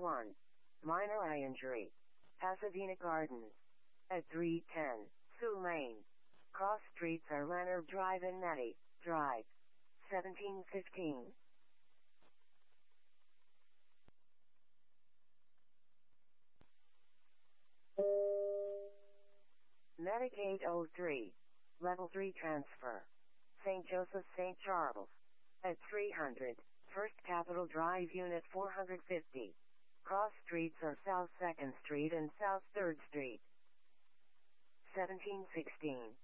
1. Minor eye injury. Pasadena Gardens. At 310 Sioux Lane. Cross streets are Leonard Drive and Nettie Drive. 1715. Medicaid 03. Level 3 transfer. St. Joseph St. Charles. At 300 First Capitol Drive Unit 450. Cross streets are South 2nd Street and South 3rd Street. 1716.